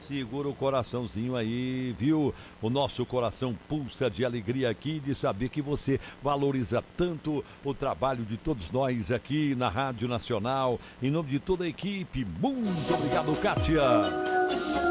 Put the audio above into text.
Segura o coraçãozinho aí, viu? O nosso coração pulsa de alegria aqui de saber que você valoriza tanto o trabalho de todos nós aqui na Rádio Nacional. Em nome de toda a equipe, muito obrigado, Kátia.